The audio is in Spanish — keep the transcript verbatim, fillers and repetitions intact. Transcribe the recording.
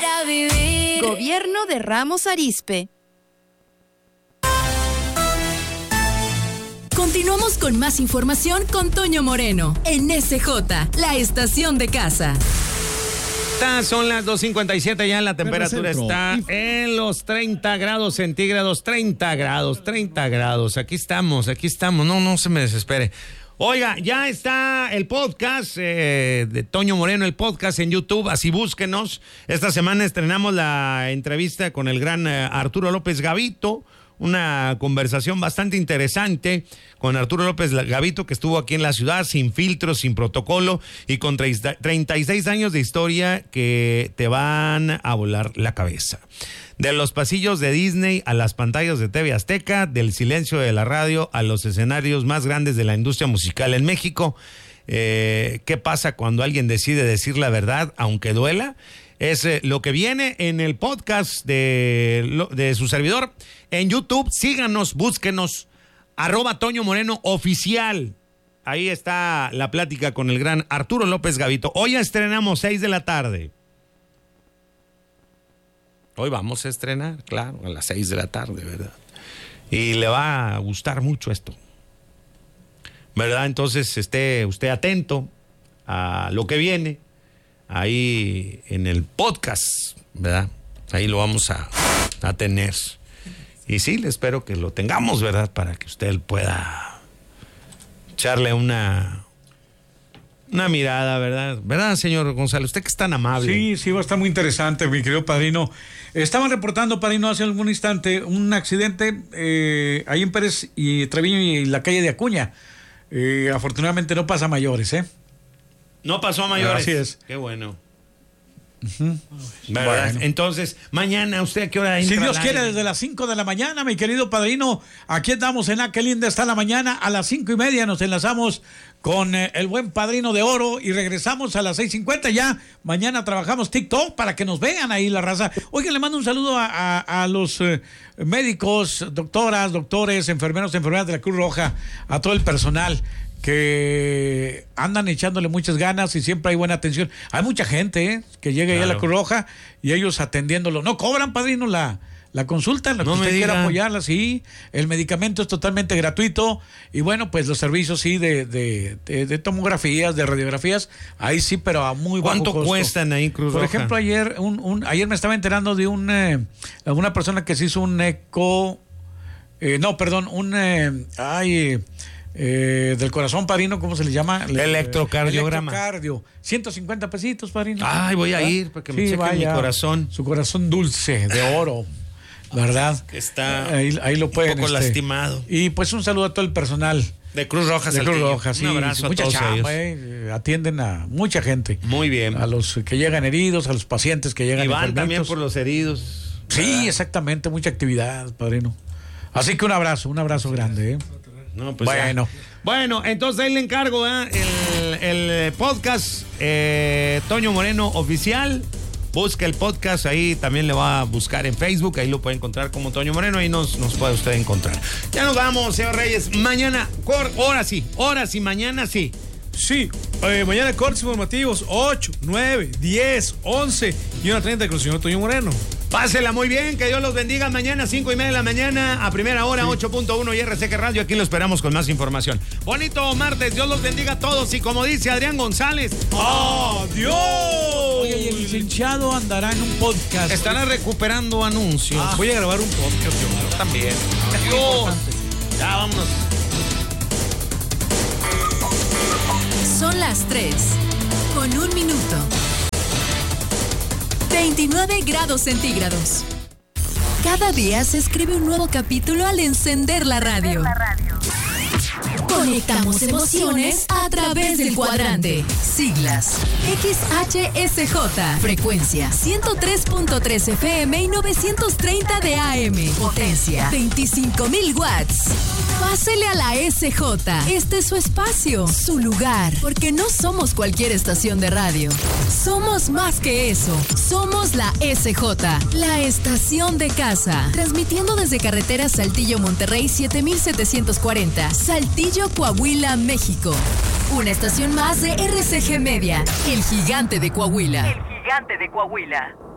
para vivir. Gobierno de Ramos Arizpe. Continuamos con más información con Toño Moreno en S J, la estación de casa. Son las dos cincuenta y siete, ya la temperatura está en los treinta grados centígrados, treinta grados, treinta grados. Aquí estamos, aquí estamos, no, no se me desespere. Oiga, ya está el podcast eh, de Toño Moreno, el podcast en YouTube, así búsquenos. Esta semana estrenamos la entrevista con el gran eh, Arturo López Gavito, una conversación bastante interesante con Arturo López Gavito, que estuvo aquí en la ciudad sin filtros, sin protocolo y con treinta y seis años de historia que te van a volar la cabeza. De los pasillos de Disney a las pantallas de T V Azteca, del silencio de la radio a los escenarios más grandes de la industria musical en México. Eh, ¿Qué pasa cuando alguien decide decir la verdad, aunque duela? Es eh, lo que viene en el podcast de, de su servidor. En YouTube, síganos, búsquenos, arroba Toño Moreno Oficial. Ahí está la plática con el gran Arturo López Gavito. Hoy estrenamos seis de la tarde. Hoy vamos a estrenar, claro, a las seis de la tarde, ¿verdad? Y le va a gustar mucho esto, ¿verdad? Entonces, esté usted atento a lo que viene ahí en el podcast, ¿verdad? Ahí lo vamos a, a tener. Y sí, le espero que lo tengamos, ¿verdad? Para que usted pueda echarle una, una mirada, ¿verdad? ¿Verdad, señor González? Usted que es tan amable. Sí, sí, va a estar muy interesante, mi querido padrino. Estaban reportando, padrino, hace algún instante un accidente eh, ahí en Pérez y Treviño y la calle de Acuña. Eh, afortunadamente no pasa a mayores, ¿eh? No pasó a mayores. Así es. Qué bueno. Uh-huh. ¿Verdad? Bueno. Entonces, mañana, ¿usted a qué hora entra? Si Dios quiere, desde las cinco de la mañana, mi querido padrino, aquí estamos en Ah, qué linda está la mañana. A las cinco y media nos enlazamos con eh, el buen padrino de oro y regresamos a las seis cincuenta ya. Mañana trabajamos TikTok para que nos vean ahí la raza. Oigan, le mando un saludo a, a, a los eh, médicos, doctoras, doctores, enfermeros, enfermeras de la Cruz Roja, a todo el personal que andan echándole muchas ganas y siempre hay buena atención. Hay mucha gente ¿eh? que llega claro. ahí a la Cruz Roja y ellos atendiéndolo. No cobran, padrino, la, la consulta, lo no que usted diga. quiera apoyarla, sí. El medicamento es totalmente gratuito y bueno, pues los servicios sí de, de, de, de tomografías, de radiografías, ahí sí, pero a muy bajo costo. ¿Cuánto cuestan ahí, Cruz Por Roja? ejemplo, ayer un, un, ayer me estaba enterando de un eh, una persona que se hizo un eco, eh, no, perdón, un, eh, ay... Eh, del corazón, padrino, ¿cómo se le llama? Electrocardiograma. Electrocardio. ciento cincuenta pesitos, padrino. Ay, voy a ir para que me sí, chequen vaya, mi corazón. Su corazón dulce, de oro, ¿verdad? Que está ahí, ahí lo pueden, un poco este, lastimado. Y pues un saludo a todo el personal. De Cruz Roja, de Cruz Saltillo. Roja, sí. Un abrazo mucha a todos chamba, ellos. Eh, atienden a mucha gente. Muy bien. A los que llegan heridos, a los pacientes que llegan y van enfermitos. también por los heridos. Sí, ¿verdad? Exactamente, mucha actividad, padrino. Así que un abrazo, un abrazo sí, grande, ¿eh? No, pues bueno. Ya. Bueno, entonces ahí le encargo ¿eh? el, el podcast eh, Toño Moreno Oficial. Busca el podcast, ahí también le va a buscar en Facebook, ahí lo puede encontrar como Toño Moreno, ahí nos, nos puede usted encontrar. Ya nos vamos, señor Reyes. Mañana, cor, ahora sí, ahora sí, mañana sí. Sí, eh, mañana cortes informativos ocho, nueve, diez, once y una treinta con el señor Toño Moreno. Pásela muy bien, que Dios los bendiga. Mañana, cinco y media de la mañana, a primera hora, sí. ocho punto uno y R C K Radio. Aquí lo esperamos con más información. Bonito martes, Dios los bendiga a todos. Y como dice Adrián González, ¡adiós! Oye, y el licenciado andará en un podcast. Estará recuperando anuncios. Ah, voy a grabar un podcast yo también. Adiós. Ya, vámonos. Son las tres, con un minuto. veintinueve grados centígrados. Cada día se escribe un nuevo capítulo al encender la radio. Conectamos emociones a través del cuadrante. Siglas X H S J. Frecuencia ciento tres punto tres F M y novecientos treinta de A M. Potencia veinticinco mil watts. Pásele a la S J. Este es su espacio, su lugar. Porque no somos cualquier estación de radio. Somos más que eso. Somos la S J, la estación de casa. Transmitiendo desde carretera Saltillo Monterrey siete mil setecientos cuarenta. Saltillo, Coahuila, México. Una estación más de R C G Media, el gigante de Coahuila. El gigante de Coahuila.